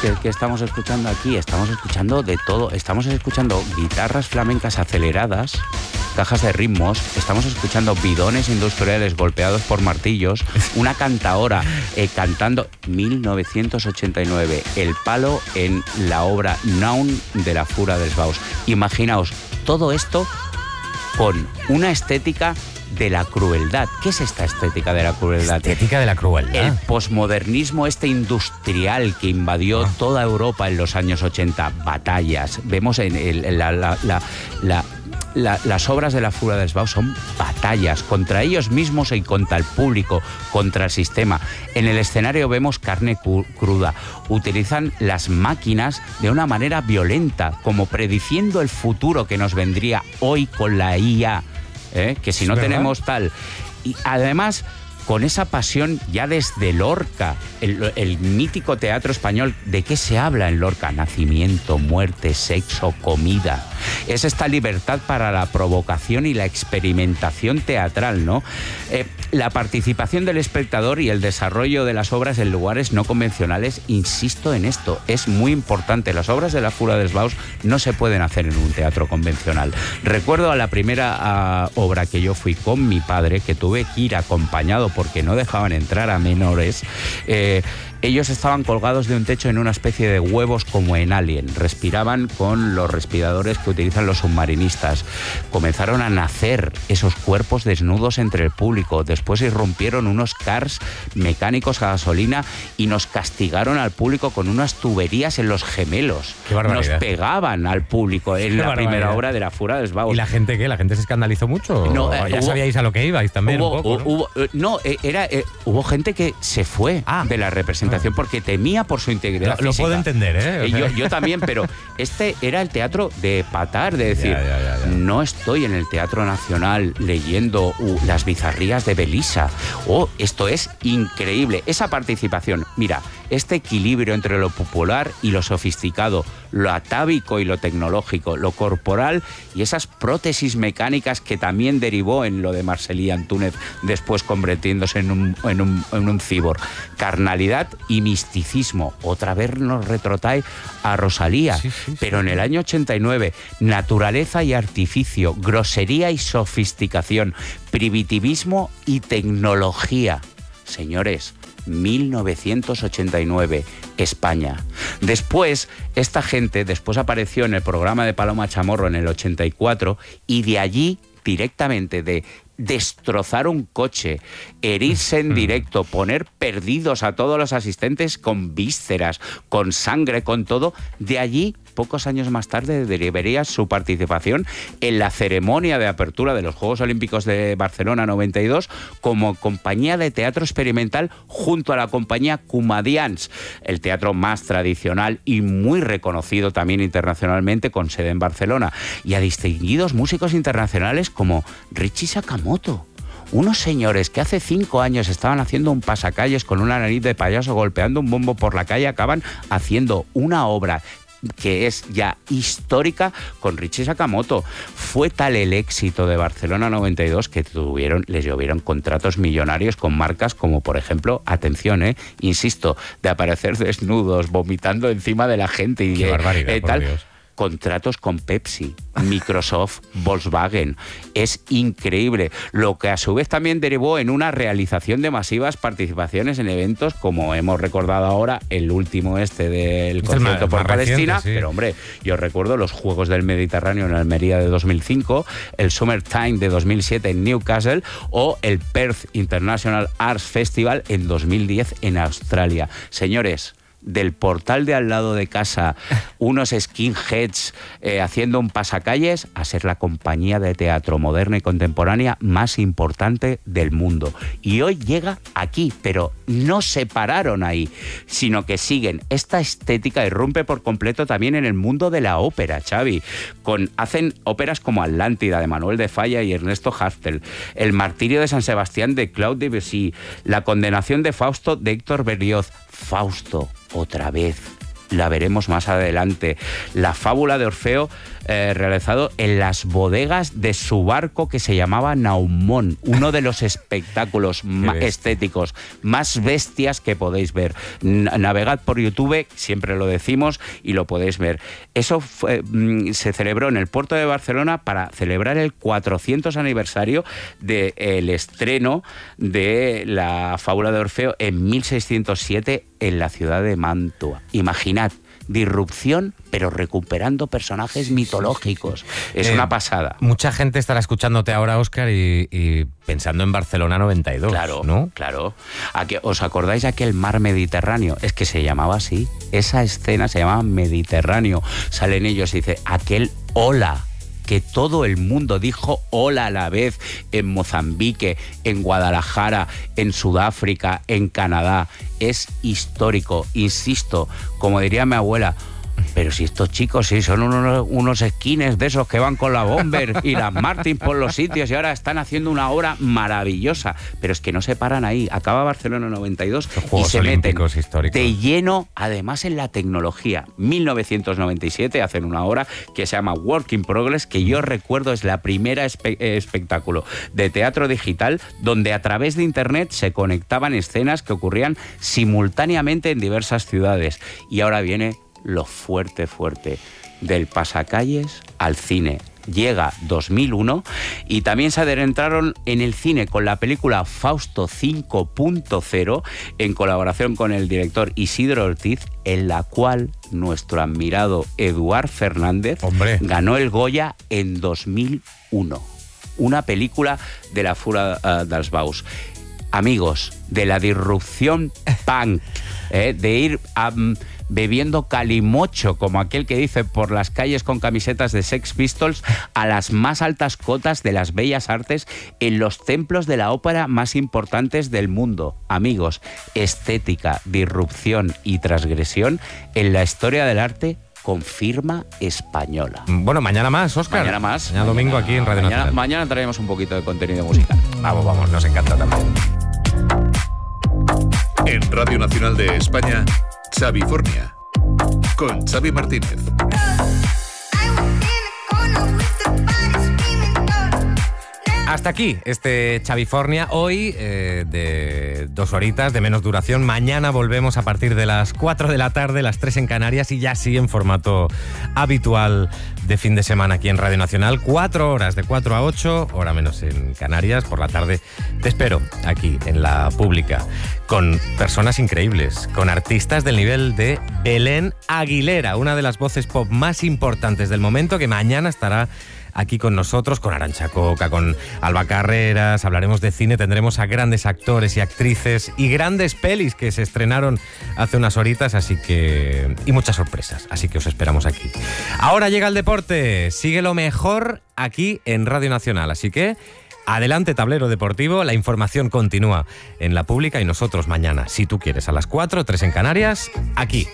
¿Qué estamos escuchando aquí? Estamos escuchando de todo. Estamos escuchando guitarras flamencas aceleradas, cajas de ritmos, estamos escuchando bidones industriales golpeados por martillos, una cantaora cantando 1989, el palo en la obra Naun de la Fura dels Baus. Imaginaos todo esto con una estética de la crueldad. ¿Qué es esta estética de la crueldad? Estética de la crueldad. El posmodernismo industrial que invadió toda Europa en los años 80. Batallas. Vemos en las obras de la Fura dels Baus son batallas contra ellos mismos y contra el público, contra el sistema. En el escenario vemos carne cruda. Utilizan las máquinas de una manera violenta, como prediciendo el futuro que nos vendría hoy con la IA. Que si no tenemos tal. Y además, con esa pasión ya desde Lorca, el mítico teatro español, ¿de qué se habla en Lorca? Nacimiento, muerte, sexo, comida. Es esta libertad para la provocación y la experimentación teatral, ¿no? La participación del espectador y el desarrollo de las obras en lugares no convencionales, insisto en esto, es muy importante. Las obras de la Fura dels Baus no se pueden hacer en un teatro convencional. Recuerdo a la primera obra que yo fui con mi padre, que tuve que ir acompañado porque no dejaban entrar a menores. Ellos estaban colgados de un techo en una especie de huevos como en Alien. Respiraban con los respiradores que utilizan los submarinistas. Comenzaron a nacer esos cuerpos desnudos entre el público. Después irrumpieron unos cars mecánicos a gasolina y nos castigaron al público con unas tuberías en los gemelos. ¡Qué barbaridad! Nos pegaban al público en la primera obra de la Fura dels Baus. ¿Y la gente qué? ¿La gente se escandalizó mucho? No, ya sabíais a lo que ibais también un poco, ¿no? Hubo gente que se fue de la representación porque temía por su integridad física. Lo puedo entender, ¿eh? Yo también, pero este era el teatro de patar, de decir, no estoy en el Teatro Nacional leyendo las bizarrías de Belisa. Esto es increíble. Esa participación, mira, este equilibrio entre lo popular y lo sofisticado, lo atávico y lo tecnológico, lo corporal y esas prótesis mecánicas que también derivó en lo de Marcel Antúnez, después convirtiéndose en un cyborg. Carnalidad y misticismo. Otra vez nos retrotrae a Rosalía, pero en el año 89, naturaleza y artificio, grosería y sofisticación, primitivismo y tecnología. Señores, 1989, España. Después, esta gente apareció en el programa de Paloma Chamorro en el 84 y de allí directamente de destrozar un coche, herirse en directo, poner perdidos a todos los asistentes con vísceras, con sangre, con todo, de allí, pocos años más tarde, derivaría su participación en la ceremonia de apertura de los Juegos Olímpicos de Barcelona 92 como compañía de teatro experimental junto a la compañía Comedians, el teatro más tradicional y muy reconocido también internacionalmente con sede en Barcelona, y a distinguidos músicos internacionales como Richie Sakamoto. Unos señores que hace 5 años estaban haciendo un pasacalles con una nariz de payaso golpeando un bombo por la calle, acaban haciendo una obra que es ya histórica con Richie Sakamoto. Fue tal el éxito de Barcelona 92 que les llovieron contratos millonarios con marcas como, por ejemplo, atención, insisto, de aparecer desnudos, vomitando encima de la gente y qué barbaridad, tal. por Dios. Contratos con Pepsi, Microsoft, Volkswagen. Es increíble. Lo que a su vez también derivó en una realización de masivas participaciones en eventos, como hemos recordado ahora, el último del concierto por Palestina. Reciente, sí. Pero hombre, yo recuerdo los Juegos del Mediterráneo en Almería de 2005, el Summertime de 2007 en Newcastle o el Perth International Arts Festival en 2010 en Australia. Señores, del portal de al lado de casa, unos skinheads haciendo un pasacalles, a ser la compañía de teatro moderna y contemporánea más importante del mundo. Y hoy llega aquí, pero no se pararon ahí, sino que siguen. Esta estética irrumpe por completo también en el mundo de la ópera, Xavi. Hacen óperas como Atlántida, de Manuel de Falla y Ernesto Haftel, El martirio de San Sebastián, de Claude Debussy, La condenación de Fausto, de Héctor Berlioz. Fausto, otra vez, la veremos más adelante. La fábula de Orfeo, realizado en las bodegas de su barco que se llamaba Naumón, uno de los espectáculos más estéticos, más bestias que podéis ver. Navegad por YouTube, siempre lo decimos, y lo podéis ver. Eso se celebró en el puerto de Barcelona para celebrar el 400 aniversario del estreno de la fábula de Orfeo en 1607 en la ciudad de Mantua. Imaginad, disrupción, pero recuperando personajes mitológicos. Es una pasada. Mucha gente estará escuchándote ahora, Óscar, y pensando en Barcelona 92, claro, ¿no? Claro. ¿Os acordáis de aquel mar Mediterráneo? Es que se llamaba así. Esa escena se llamaba Mediterráneo. Salen ellos y dice, aquel hola, que todo el mundo dijo hola a la vez en Mozambique, en Guadalajara, en Sudáfrica, en Canadá. Es histórico, insisto, como diría mi abuela. Pero si estos chicos sí son unos esquines de esos que van con la Bomber y las Martin por los sitios y ahora están haciendo una obra maravillosa. Pero es que no se paran ahí. Acaba Barcelona 92 y se meten de lleno, además en la tecnología. 1997 hacen una obra que se llama Work in Progress, que yo recuerdo es la primera espectáculo de teatro digital donde a través de internet se conectaban escenas que ocurrían simultáneamente en diversas ciudades. Y ahora viene lo fuerte, del pasacalles al cine. Llega 2001 y también se adentraron en el cine con la película Fausto 5.0 en colaboración con el director Isidro Ortiz, en la cual nuestro admirado Eduard Fernández ganó el Goya en 2001. Una película de la Fura dels Baus. Amigos, de la disrupción punk, de ir bebiendo calimocho, como aquel que dice, por las calles con camisetas de Sex Pistols, a las más altas cotas de las bellas artes en los templos de la ópera más importantes del mundo. Amigos, estética, disrupción y transgresión en la historia del arte con firma española. Bueno, mañana más, Óscar. Mañana más. Mañana domingo aquí en Radio Nacional. Mañana traeremos un poquito de contenido musical. Vamos, nos encanta también. En Radio Nacional de España, Xavifornia, con Xavi Martínez. Hasta aquí este Xavifornia, hoy de 2 horitas de menos duración. Mañana volvemos a partir de las 4 de la tarde, las 3 en Canarias, y ya sí en formato habitual de fin de semana aquí en Radio Nacional. 4 horas, de 4 a 8, hora menos en Canarias. Por la tarde te espero aquí en la Pública, con personas increíbles, con artistas del nivel de Belén Aguilera, una de las voces pop más importantes del momento, que mañana estará aquí con nosotros, con Arantxa Coca, con Alba Carreras. Hablaremos de cine, tendremos a grandes actores y actrices y grandes pelis que se estrenaron hace unas horitas, y muchas sorpresas, así que os esperamos aquí. Ahora llega el deporte, sigue lo mejor aquí en Radio Nacional, así que adelante, tablero deportivo, la información continúa en la Pública y nosotros mañana, si tú quieres, a las 4, 3 en Canarias, aquí